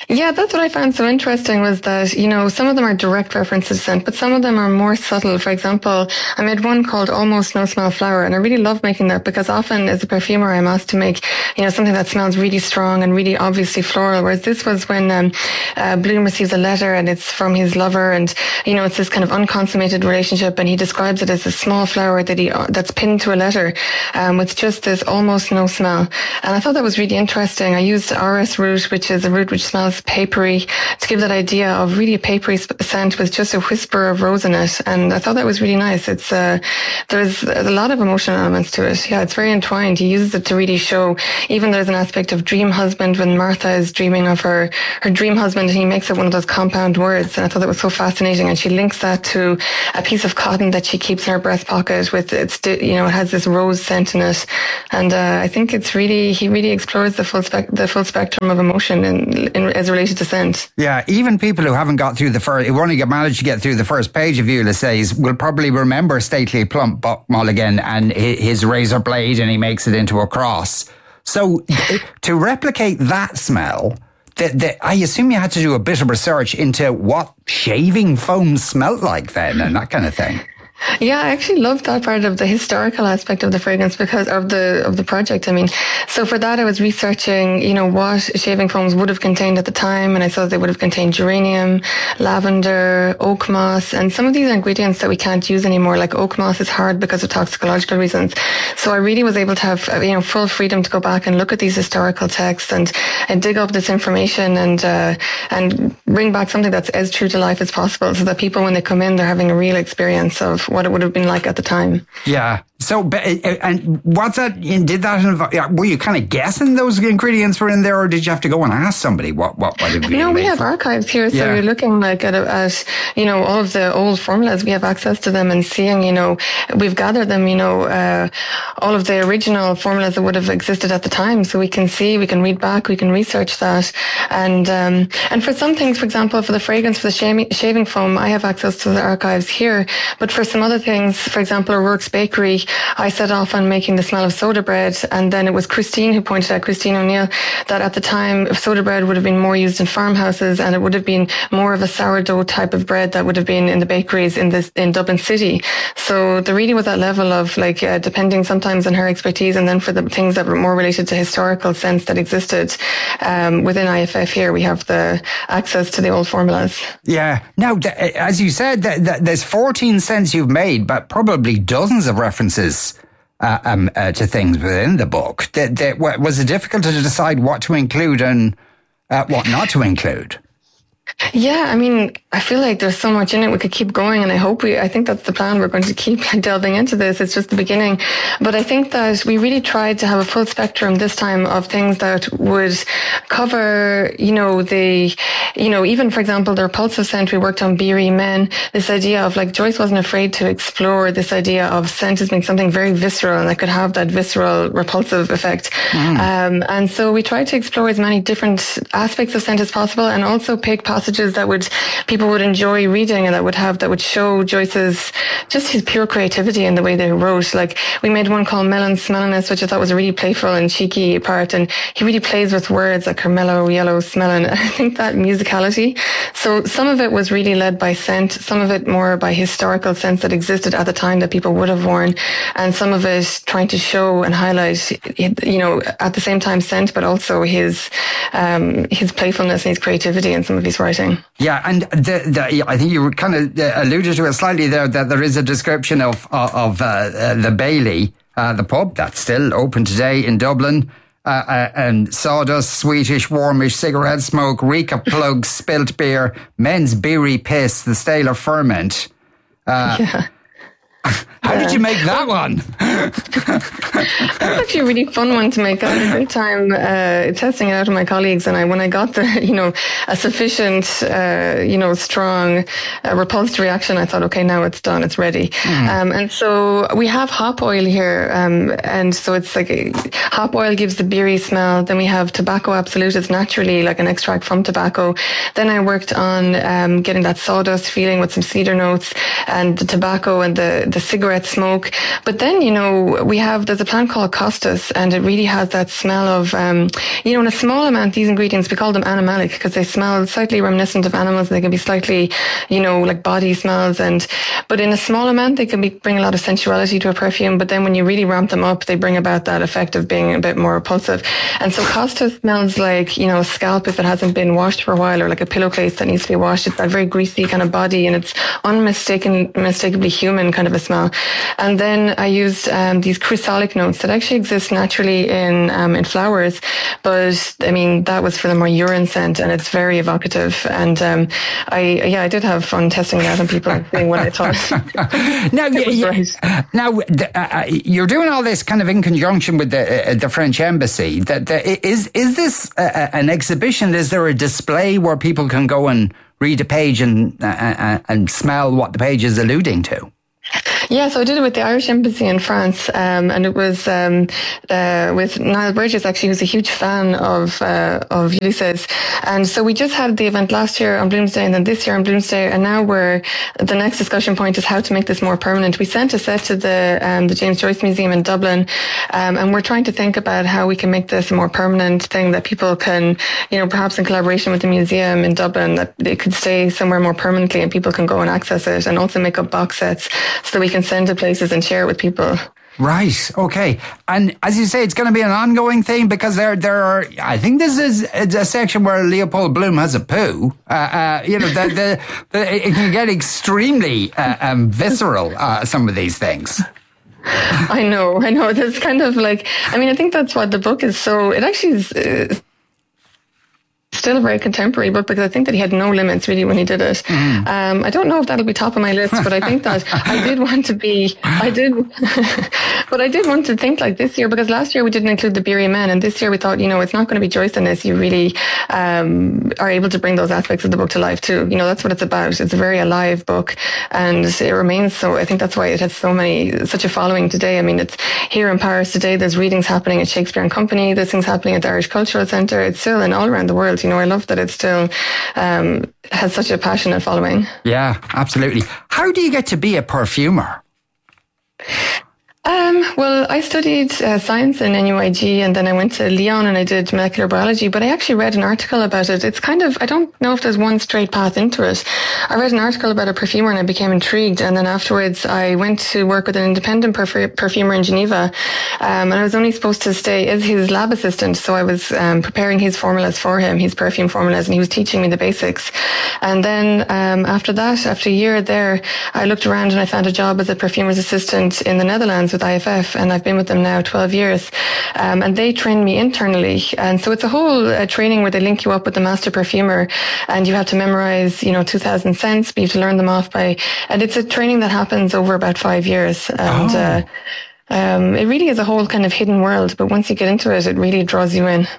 Yeah, that's what I found so interesting was that, you know, some of them are direct references to scent, but some of them are more subtle. For example, I made one called Almost No Smell Flower, and I really love making that because often as a perfumer, I'm asked to make, you know, something that smells really strong and really obviously floral, whereas this was when um, uh, Bloom receives a letter and it's from his lover and, you know, it's this kind of unconsummated relationship, and he describes it as a small flower that he uh, that's pinned to a letter um, with just this almost no smell. And I thought that was really interesting. I used Orris root, which is a root which smells papery, to give that idea of really a papery scent with just a whisper of rose in it. And I thought that was really nice. It's uh, there's a lot of emotional elements to it. Yeah, it's very entwined. He uses it to really show, even there's an aspect of dream husband when Martha is dreaming of her, her dream husband, and he makes it one of those compound words. And I thought that was so fascinating. And she links that to a piece of cotton that she keeps in her breast pocket with its, you know, it has this rose scent in it. And uh, I think it's really, he really explores the full spec, the full spectrum of emotion in, in as related to scent. Yeah, even people who haven't got through the first, who only get managed to get through the first page of Ulysses will probably remember stately plump Buck Mulligan and his razor blade, and he makes it into a cross. So to replicate that smell, the, the, I assume you had to do a bit of research into what shaving foam smelled like then and that kind of thing. Yeah, I actually loved that part of the historical aspect of the fragrance because of the of the project. I mean, so for that I was researching, you know, what shaving foams would have contained at the time, and I saw they would have contained geranium, lavender, oak moss, and some of these ingredients that we can't use anymore. Like oak moss is hard because of toxicological reasons. So I really was able to have, you know, full freedom to go back and look at these historical texts and, and dig up this information and uh, and bring back something that's as true to life as possible, so that people, when they come in, they're having a real experience of what it would have been like at the time. Yeah. So, and what's that, did that involve, were you kind of guessing those ingredients were in there, or did you have to go and ask somebody what, what, what it would be? No, we have for? archives here. So yeah. you're looking like at, at, you know, all of the old formulas. We have access to them and seeing, you know, we've gathered them, you know, uh, all of the original formulas that would have existed at the time. So we can see, we can read back, we can research that. And, um, and for some things, for example, for the fragrance, for the shaving, shaving foam, I have access to the archives here. But for some other things, for example, O'Rourke's Bakery, I set off on making the smell of soda bread, and then it was Christine who pointed out, Christine O'Neill, that at the time soda bread would have been more used in farmhouses, and it would have been more of a sourdough type of bread that would have been in the bakeries in this in Dublin City. So there really was that level of like uh, depending sometimes on her expertise, and then for the things that were more related to historical sense that existed um, within I F F here, we have the access to the old formulas. Yeah. Now, as you said, there's fourteen scents you've made, but probably dozens of references uh, um, uh, to things within the book. That, that, was it difficult to decide what to include and uh, what not to include? Yeah, I mean, I feel like there's so much in it. We could keep going, and I hope we, I think that's the plan. We're going to keep delving into this. It's just the beginning. But I think that we really tried to have a full spectrum this time of things that would cover, you know, the, you know, even for example, the repulsive scent, we worked on Beery Men, this idea of like, Joyce wasn't afraid to explore this idea of scent as being something very visceral and that could have that visceral repulsive effect. Mm. Um, and so we tried to explore as many different aspects of scent as possible, and also pick passages that would people would enjoy reading and that would have that would show Joyce's just his pure creativity in the way they wrote. Like we made one called Melon Smelliness, which I thought was a really playful and cheeky part, and he really plays with words like Carmelo, yellow, smelling. I think that musicality. So some of it was really led by scent, some of it more by historical sense that existed at the time that people would have worn, and some of it trying to show and highlight, you know, at the same time scent, but also his um, his playfulness and his creativity in some of his writing. Yeah, and the, the, I think you kind of alluded to it slightly there, that there is a description of of uh, the Bailey, uh, the pub that's still open today in Dublin, uh, uh, and sawdust, sweetish, warmish, cigarette smoke, reek of plugs, spilt beer, men's beery piss, the stale of ferment. Uh, yeah. How yeah. did you make that one? That's actually a really fun one to make. I had a great time uh, testing it out with my colleagues, and I, when I got the, you know, a sufficient, uh, you know, strong uh, repulsed reaction, I thought, okay, now it's done, it's ready. Mm. Um, and so we have hop oil here, um, and so it's like a, hop oil gives the beery smell. Then we have tobacco absolute. It's naturally like an extract from tobacco. Then I worked on um, getting that sawdust feeling with some cedar notes, and the tobacco and the the cigarette smoke. But then, you know, we have, there's a plant called costus, and it really has that smell of, um, you know, in a small amount, these ingredients, we call them animalic because they smell slightly reminiscent of animals. They can be slightly, you know, like body smells. And, but in a small amount, they can be, bring a lot of sensuality to a perfume. But then when you really ramp them up, they bring about that effect of being a bit more repulsive. And so costus smells like, you know, a scalp if it hasn't been washed for a while, or like a pillowcase that needs to be washed. It's that very greasy kind of body, and it's unmistaken, unmistakably human kind of a smell. And then I used um, these chrysalic notes that actually exist naturally in um, in flowers, but I mean that was for the more urine scent, and it's very evocative. And um, I yeah, I did have fun testing it out on people and seeing what I thought. now, it was you, great. now uh, you're doing all this kind of in conjunction with the uh, the French embassy. That the, is is this uh, an exhibition? Is there a display where people can go and read a page and uh, and smell what the page is alluding to? Yeah, so I did it with the Irish Embassy in France, um, and it was um, uh, with Niall Bridges, actually, who's a huge fan of uh, of Ulysses. And so we just had the event last year on Bloomsday, and then this year on Bloomsday, and now we're, the next discussion point is how to make this more permanent. We sent a set to the um, the James Joyce Museum in Dublin, um, and we're trying to think about how we can make this a more permanent thing that people can, you know, perhaps in collaboration with the museum in Dublin, that it could stay somewhere more permanently and people can go and access it, and also make up box sets so that we can send to places and share it with people. Right. Okay. And as you say, it's going to be an ongoing thing because there, there are. I think this is a section where Leopold Bloom has a poo. Uh, uh, you know, the, the, the, it can get extremely uh, um, visceral. Uh, some of these things. I know. I know. It's kind of like. I mean, I think that's what the book is. So it actually is. Uh, Still a very contemporary book because I think that he had no limits really when he did it. Mm. Um, I don't know if that'll be top of my list, but I think that I did want to be, I did, but I did want to think like this year because last year we didn't include the Beery Men, and this year we thought, you know, it's not going to be Joyce in this. You really um, are able to bring those aspects of the book to life too. You know, that's what it's about. It's a very alive book, and it remains so. I think that's why it has so many, such a following today. I mean, it's here in Paris today. There's readings happening at Shakespeare and Company. There's things happening at the Irish Cultural Centre. It's still in all around the world. You know, I love that it still um, has such a passionate following. Yeah, absolutely. How do you get to be a perfumer? Um, well, I studied uh, science in N U I G, and then I went to Lyon and I did molecular biology, but I actually read an article about it. It's kind of, I don't know if there's one straight path into it. I read an article about a perfumer and I became intrigued, and then afterwards I went to work with an independent perf- perfumer in Geneva, um, and I was only supposed to stay as his lab assistant, so I was um, preparing his formulas for him, his perfume formulas, and he was teaching me the basics. And then um, after that, after a year there, I looked around and I found a job as a perfumer's assistant in the Netherlands with I F F, and I've been with them now twelve years, um, and they trained me internally. And so it's a whole uh, training where they link you up with the master perfumer, and you have to memorize, you know, two thousand scents, but you have to learn them off by, and it's a training that happens over about five years. And oh. uh, um, it really is a whole kind of hidden world, but once you get into it, it really draws you in.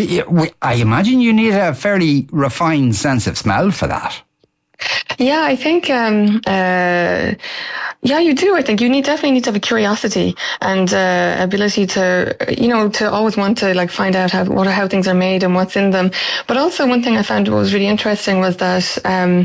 I imagine you need a fairly refined sense of smell for that. Yeah, I think, um, uh, yeah, you do. I think you need definitely need to have a curiosity and uh, ability to, you know, to always want to like find out how what how things are made and what's in them. But also, one thing I found was really interesting was that um,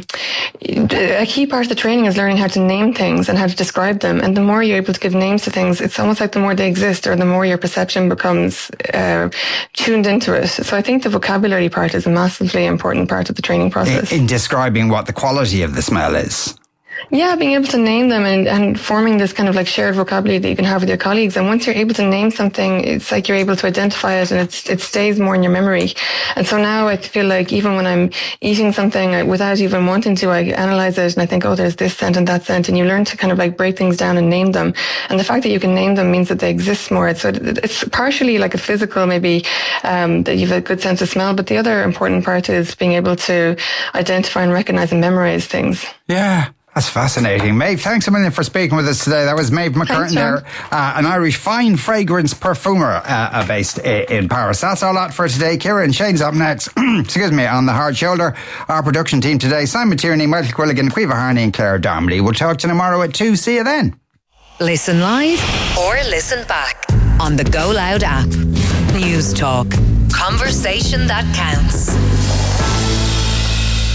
a key part of the training is learning how to name things and how to describe them. And the more you're able to give names to things, it's almost like the more they exist, or the more your perception becomes uh, tuned into it. So I think the vocabulary part is a massively important part of the training process. In, in describing what the quality of the smell is. Yeah, being able to name them and, and forming this kind of like shared vocabulary that you can have with your colleagues. And once you're able to name something, it's like you're able to identify it, and it's, it stays more in your memory. And so now I feel like even when I'm eating something, I, without even wanting to, I analyze it and I think, oh, there's this scent and that scent. And you learn to kind of like break things down and name them. And the fact that you can name them means that they exist more. So it, it's partially like a physical, maybe, um, that you have a good sense of smell. But the other important part is being able to identify and recognize and memorize things. Yeah. That's fascinating. Maeve, thanks a million for speaking with us today. That was Maeve McCurtain there, uh, an Irish fine fragrance perfumer uh, based in Paris. That's all that for today. Kieran Shane's up next, excuse me, on The Hard Shoulder. Our production team today, Simon Tierney, Michael Quilligan, Caoimhe Harney and Claire Darmley. We'll talk to you tomorrow at two. See you then. Listen live or listen back on the Go Loud app. News Talk. Conversation that counts.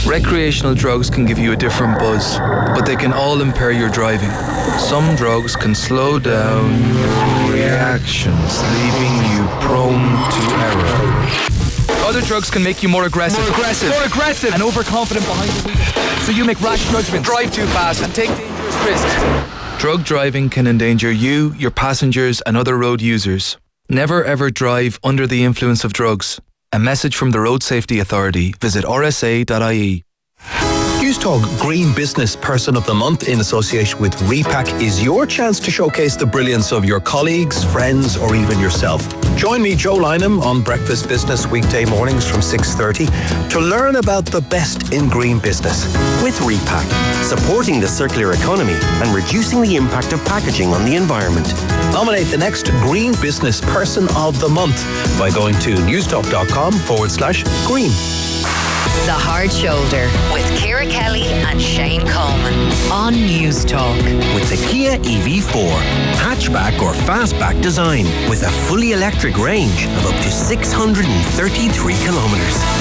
Recreational drugs can give you a different buzz, but they can all impair your driving. Some drugs can slow down your reactions, leaving you prone to error. Other drugs can make you more aggressive. More aggressive. More aggressive. And overconfident behind the wheel. So you make rash judgments, drive too fast, and take dangerous risks. Drug driving can endanger you, your passengers, and other road users. Never ever drive under the influence of drugs. A message from the Road Safety Authority. Visit r s a dot i e. Newstalk Green Business Person of the Month in association with Repack is your chance to showcase the brilliance of your colleagues, friends, or even yourself. Join me, Joe Lynham, on Breakfast Business weekday mornings from six thirty to learn about the best in green business. With Repack, supporting the circular economy and reducing the impact of packaging on the environment. Nominate the next Green Business Person of the Month by going to newstalk.com forward slash green. The Hard Shoulder with Ciara Kelly and Shane Coleman on News Talk. With the Kia E V four, hatchback or fastback design with a fully electric range of up to six hundred thirty-three kilometres.